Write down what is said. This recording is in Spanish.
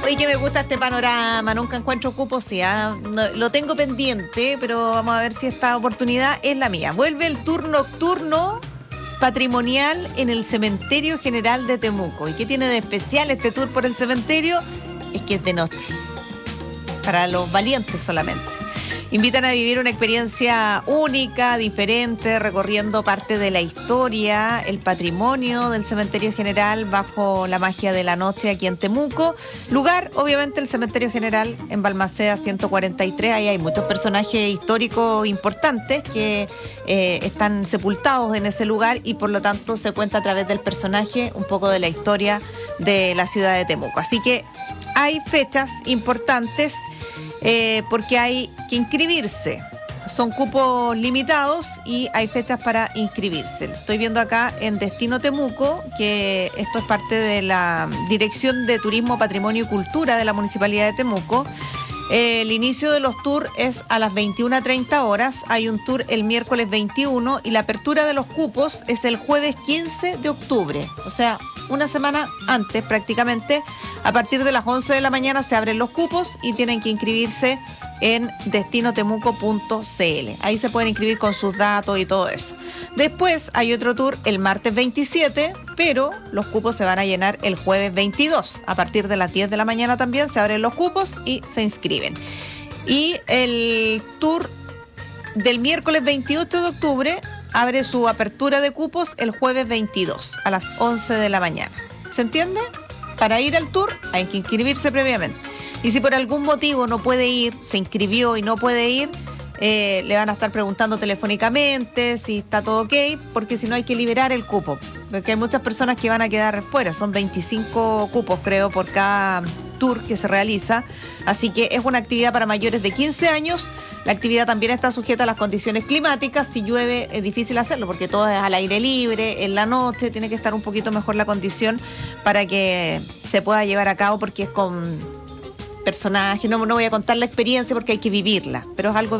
Oye, que me gusta este panorama, nunca encuentro cupos, sí, lo tengo pendiente, pero vamos a ver si esta oportunidad es la mía. Vuelve el tour nocturno patrimonial en el Cementerio General de Temuco. ¿Y qué tiene de especial este tour por el cementerio? Es que es de noche, para los valientes solamente. Invitan a vivir una experiencia única, diferente, recorriendo parte de la historia, el patrimonio del Cementerio General bajo la magia de la noche aquí en Temuco. Lugar, obviamente, el Cementerio General en Balmaceda 143. Ahí hay muchos personajes históricos importantes que están sepultados en ese lugar y por lo tanto se cuenta a través del personaje un poco de la historia de la ciudad de Temuco. Así que hay fechas importantes porque hay que inscribirse. Son cupos limitados y hay fechas para inscribirse. Estoy viendo acá en Destino Temuco que esto es parte de la Dirección de Turismo, Patrimonio y Cultura de la Municipalidad de Temuco. El inicio de los tours es a las 21:30 horas. Hay un tour el miércoles 21 y la apertura de los cupos es el jueves 15 de octubre. O sea, una semana antes prácticamente. A partir de las 11 de la mañana se abren los cupos y tienen que inscribirse en destinotemuco.cl. Ahí se pueden inscribir con sus datos y todo eso. Después hay otro tour el martes 27, pero los cupos se van a llenar el jueves 22. A partir de las 10 de la mañana también se abren los cupos y se inscriben. Y el tour del miércoles 28 de octubre abre su apertura de cupos el jueves 22 a las 11 de la mañana. ¿Se entiende? Para ir al tour hay que inscribirse previamente. Y si por algún motivo no puede ir, se inscribió y no puede ir, le van a estar preguntando telefónicamente si está todo ok, porque si no hay que liberar el cupo. Porque hay muchas personas que van a quedar fuera, son 25 cupos creo por cada tour que se realiza. Así que es una actividad para mayores de 15 años. La actividad también está sujeta a las condiciones climáticas. Si llueve es difícil hacerlo porque todo es al aire libre, en la noche, tiene que estar un poquito mejor la condición para que se pueda llevar a cabo porque es con personajes. No voy a contar la experiencia porque hay que vivirla, pero es algo